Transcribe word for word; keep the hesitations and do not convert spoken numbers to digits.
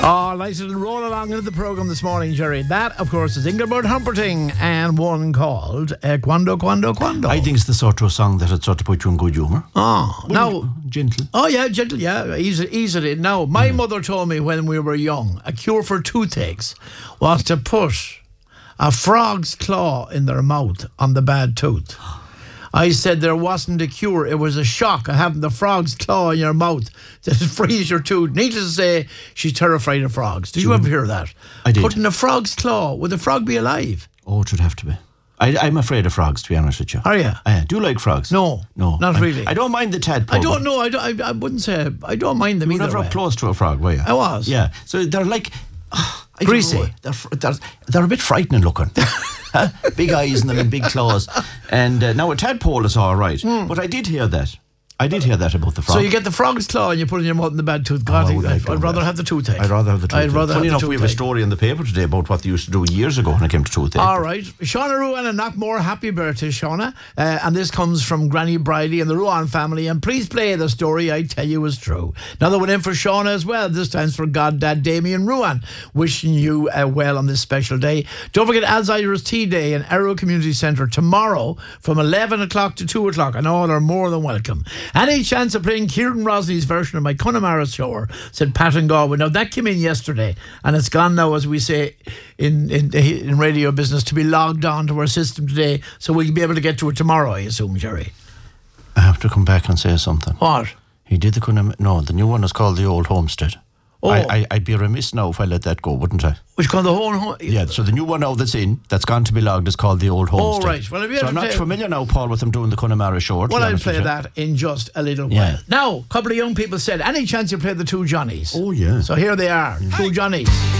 Oh, nice little roll along into the programme this morning, Jerry. That, of course, is Engelbert Humperdinck and one called uh, Quando, Quando, Quando. I think it's the sort of song that would sort of put you in good humour. Oh, now... Gentle. Oh, yeah, gentle, yeah. Ease it, ease it in. Now, my mm. mother told me when we were young, a cure for toothaches was to put a frog's claw in their mouth on the bad tooth. I said there wasn't a cure. It was a shock of having the frog's claw in your mouth that frees your tooth. Needless to say, she's terrified of frogs. Did you ever hear that? I did. Putting a frog's claw. Would the frog be alive? Oh, it should have to be. I, I'm afraid of frogs, to be honest with you. Are you? I do you like frogs? No. No. Not I, really. I don't mind the tadpole. I don't know. I, don't, I, I wouldn't say... I don't mind them you either never way. up close to a frog, were you? I was. Yeah. So they're like... Oh, I Greasy. don't know, they're, they're, they're a bit frightening looking. Huh? Big eyes in them and big claws. And uh, now a tadpole is all right. Mm. But I did hear that. I did hear that about the frog. So you get the frog's claw and you put it in your mouth in the bad tooth. God, oh, I'd, I'd rather that. have the toothache. I'd rather have the toothache. I'd rather Funny have enough, the we have a story in the paper today about what they used to do years ago when it came to toothache. All right. Shauna Ruan and Knockmore, happy birthday, Shauna. Uh, and this comes from Granny Briley and the Ruan family. And please play the story I tell you is true. Another one in for Shauna as well. This time's for Goddad Damien Ruan. Wishing you uh, well on this special day. Don't forget Alzheimer's Tea Day in Arrow Community Centre tomorrow from eleven o'clock to two o'clock. I know they're more than welcome. Any chance of playing Kieran Rosley's version of my Connemara Shower, said Pat and Galway. Now that came in yesterday and it's gone now, as we say in, in in radio business, to be logged on to our system today, so we'll be able to get to it tomorrow, I assume, Jerry. I have to come back and say something. What? He did the Connemara... No, the new one is called the Old Homestead. Oh. I, I, I'd be remiss now if I let that go, wouldn't I? Which called the whole home? Yeah, so the new one now that's in, that's gone to be logged, is called the Old Homestead. Oh, right. Well, if you so I'm not play... familiar now, Paul, with them doing the Connemara Show. Well, I'll play that in just a little while. Yeah. Now, a couple of young people said, any chance you play the Two Johnnies? Oh, yeah. So here they are, Two Johnnies.